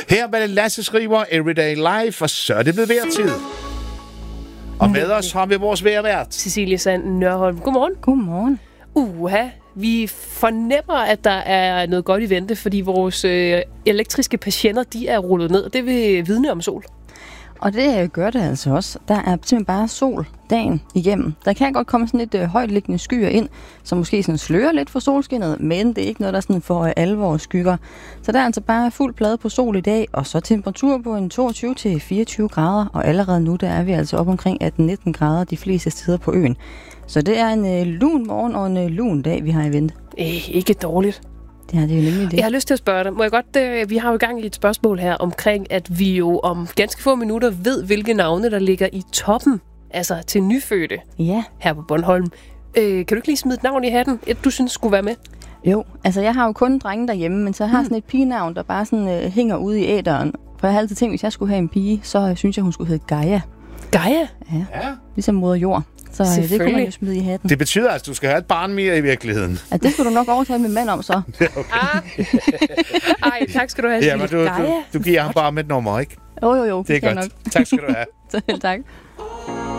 Her var det Lasse Skriver, Everyday Life, og så er det blevet vejrtid. Og med os har vi vores vejrvært. Cecilie Sand Nørholm. Godmorgen. Godmorgen. Vi fornemmer, at der er noget godt i vente, fordi vores elektriske patienter, de er rullet ned, og det vil vidne om sol. Og det gør det altså også. Der er simpelthen bare sol dagen igennem. Der kan godt komme sådan lidt højtliggende skyer ind, som måske sådan slører lidt for solskinnet, men det er ikke noget, der sådan får alvor skygger. Så der er altså bare fuld plade på sol i dag, og så temperatur på en 22-24 grader, og allerede nu der er vi altså op omkring 18-19 grader de fleste steder på øen. Så det er en lun morgen og en lun dag, vi har i vente. Ikke dårligt. Det er det jo nemlig det. Jeg har lyst til at spørge dig. Må jeg godt, vi har jo i gang i et spørgsmål her omkring, at vi jo om ganske få minutter ved, hvilke navne, der ligger i toppen, altså til nyfødte her på Bornholm. Kan du ikke lige smide et navn i hatten, du synes skulle være med? Jo, altså jeg har jo kun drenge derhjemme, men så har sådan et pigenavn, der bare sådan hænger ude i æteren. For jeg har altid tænkt, hvis jeg skulle have en pige, så synes jeg, hun skulle hedde Gaia. Gaia? Ja. Ligesom moder jord. Så det kunne man jo smide i hatten. Det betyder altså, at du skal have et barn mere i virkeligheden. Ja, det skulle du nok overtale min mand om, så. Ej, tak skal du have. Ja, men du giver ham bare med et nummer, ikke? Jo. Det er godt. Nok. Tak skal du have. Selv tak.